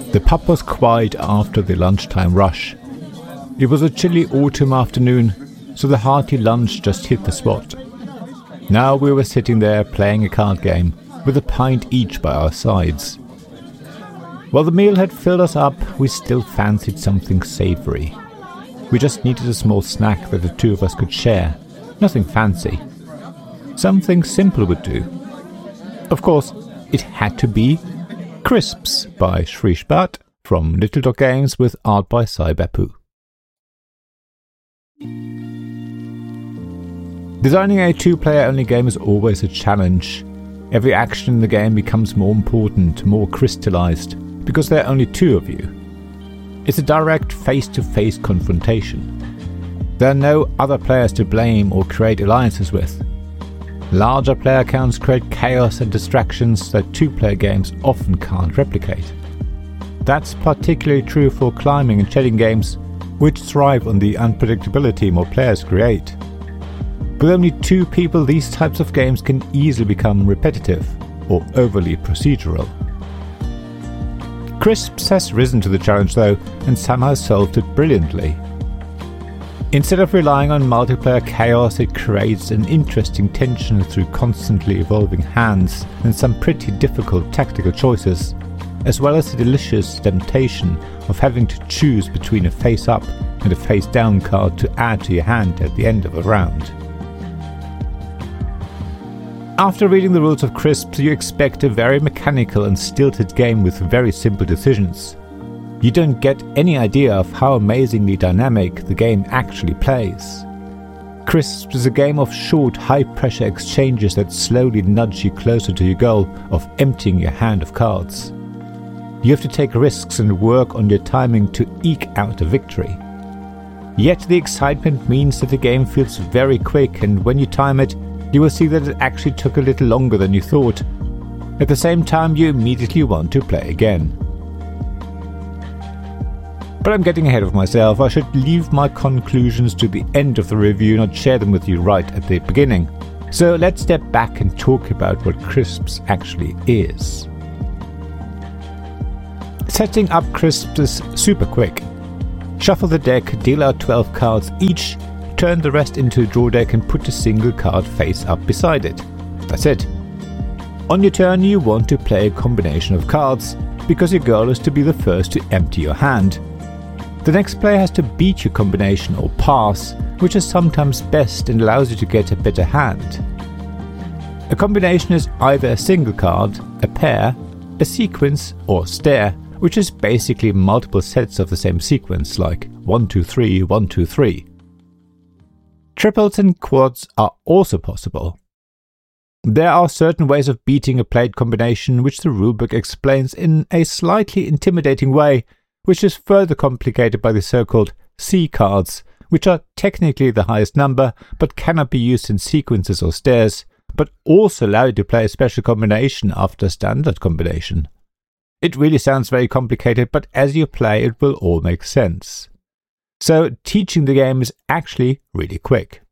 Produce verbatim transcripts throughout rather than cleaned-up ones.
The pub was quiet after the lunchtime rush. It was a chilly autumn afternoon, so the hearty lunch just hit the spot. Now we were sitting there playing a card game, with a pint each by our sides. While the meal had filled us up, we still fancied something savoury. We just needed a small snack that the two of us could share. Nothing fancy. Something simple would do. Of course, it had to be Crisps by Shrish Bhatt from Little Dog Games with art by Sai Bappu. Designing a two-player only game is always a challenge. Every action in the game becomes more important, more crystallized, because there are only two of you. It's a direct face-to-face confrontation. There are no other players to blame or create alliances with. Larger player counts create chaos and distractions that two-player games often can't replicate. That's particularly true for climbing and shedding games, which thrive on the unpredictability more players create. With only two people, these types of games can easily become repetitive or overly procedural. Crisps has risen to the challenge though, and somehow solved it brilliantly. Instead of relying on multiplayer chaos, it creates an interesting tension through constantly evolving hands and some pretty difficult tactical choices, as well as the delicious temptation of having to choose between a face-up and a face-down card to add to your hand at the end of a round. After reading the rules of Crisps, you expect a very mechanical and stilted game with very simple decisions. You don't get any idea of how amazingly dynamic the game actually plays. Crisps is a game of short, high-pressure exchanges that slowly nudge you closer to your goal of emptying your hand of cards. You have to take risks and work on your timing to eke out a victory. Yet the excitement means that the game feels very quick, and when you time it, you will see that it actually took a little longer than you thought. At the same time, you immediately want to play again. But I'm getting ahead of myself. I should leave my conclusions to the end of the review, not share them with you right at the beginning. So let's step back and talk about what Crisps actually is. Setting up Crisps is super quick. Shuffle the deck, deal out twelve cards each, turn the rest into a draw deck and put a single card face up beside it. That's it. On your turn, you want to play a combination of cards, because your goal is to be the first to empty your hand. The next player has to beat your combination or pass, which is sometimes best and allows you to get a better hand. A combination is either a single card, a pair, a sequence, or stair, which is basically multiple sets of the same sequence, like one two three, one two three. Triples and quads are also possible. There are certain ways of beating a played combination which the rulebook explains in a slightly intimidating way, which is further complicated by the so-called C cards, which are technically the highest number but cannot be used in sequences or stairs, but also allow you to play a special combination after a standard combination. It really sounds very complicated, but as you play it will all make sense. So teaching the game is actually really quick.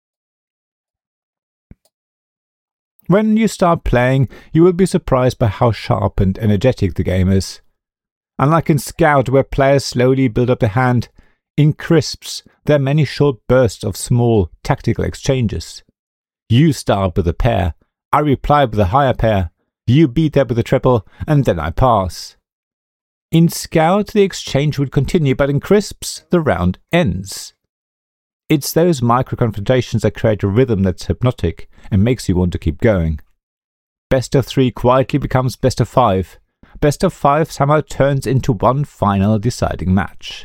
When you start playing, you will be surprised by how sharp and energetic the game is. Unlike in Scout, where players slowly build up their hand, in Crisps there are many short bursts of small tactical exchanges. You start with a pair, I reply with a higher pair, you beat that with a triple, and then I pass. In Scout the exchange would continue, but in Crisps the round ends. It's those micro-confrontations that create a rhythm that's hypnotic and makes you want to keep going. Best of three quietly becomes best of five. Best of five somehow turns into one final deciding match.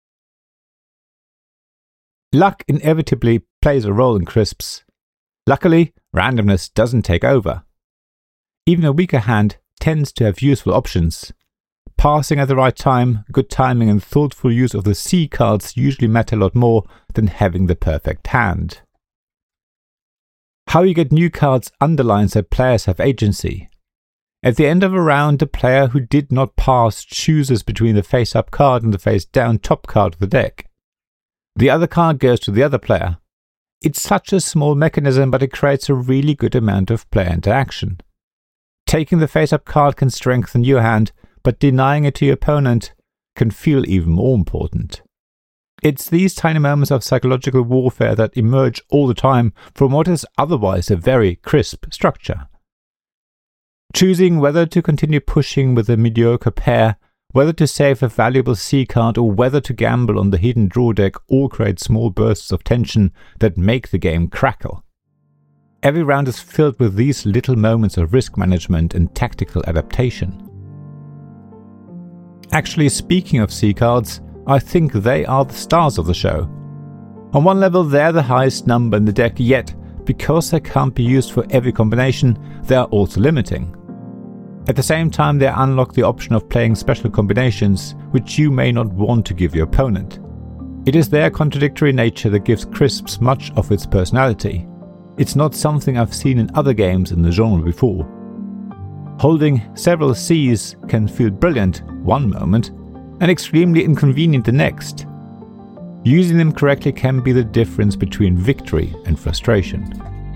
Luck inevitably plays a role in Crisps. Luckily, randomness doesn't take over. Even a weaker hand tends to have useful options. Passing at the right time, good timing and thoughtful use of the C cards usually matter a lot more than having the perfect hand. How you get new cards underlines that players have agency. At the end of a round, the player who did not pass chooses between the face-up card and the face-down top card of the deck. The other card goes to the other player. It's such a small mechanism, but it creates a really good amount of player interaction. Taking the face-up card can strengthen your hand, but denying it to your opponent can feel even more important. It's these tiny moments of psychological warfare that emerge all the time from what is otherwise a very crisp structure. Choosing whether to continue pushing with a mediocre pair, whether to save a valuable C card, or whether to gamble on the hidden draw deck all create small bursts of tension that make the game crackle. Every round is filled with these little moments of risk management and tactical adaptation. Actually, speaking of C cards, I think they are the stars of the show. On one level, they're the highest number in the deck, yet because they can't be used for every combination, they are also limiting. At the same time, they unlock the option of playing special combinations, which you may not want to give your opponent. It is their contradictory nature that gives Crisps much of its personality. It's not something I've seen in other games in the genre before. Holding several C's can feel brilliant one moment, and extremely inconvenient the next. Using them correctly can be the difference between victory and frustration.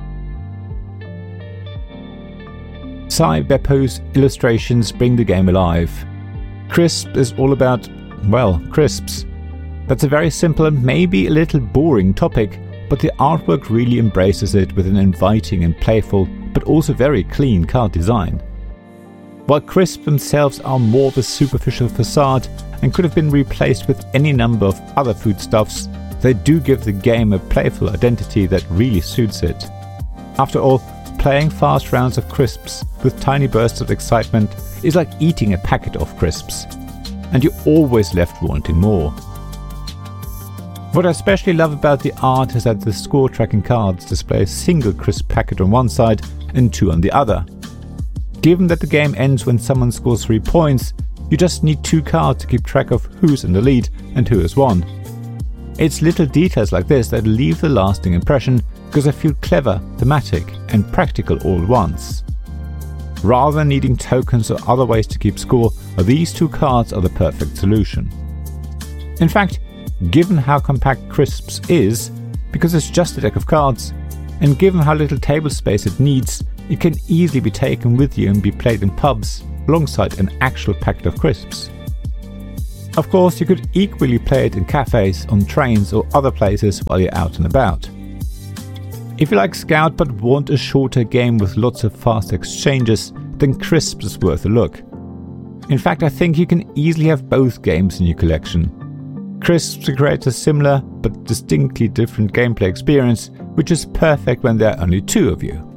Sai Beppo's illustrations bring the game alive. Crisp is all about, well, crisps. That's a very simple and maybe a little boring topic, but the artwork really embraces it with an inviting and playful, but also very clean card design. While crisps themselves are more of a superficial facade and could have been replaced with any number of other foodstuffs, they do give the game a playful identity that really suits it. After all, playing fast rounds of crisps with tiny bursts of excitement is like eating a packet of crisps, and you're always left wanting more. What I especially love about the art is that the score tracking cards display a single crisp packet on one side and two on the other. Given that the game ends when someone scores three points, you just need two cards to keep track of who's in the lead and who has won. It's little details like this that leave the lasting impression because they feel clever, thematic and practical all at once. Rather than needing tokens or other ways to keep score, these two cards are the perfect solution. In fact, given how compact Crisps is, because it's just a deck of cards, and given how little table space it needs, it can easily be taken with you and be played in pubs alongside an actual packet of crisps. Of course, you could equally play it in cafes, on trains or other places while you're out and about. If you like Scout but want a shorter game with lots of fast exchanges, then Crisps is worth a look. In fact, I think you can easily have both games in your collection. Crisps creates a similar but distinctly different gameplay experience, which is perfect when there are only two of you.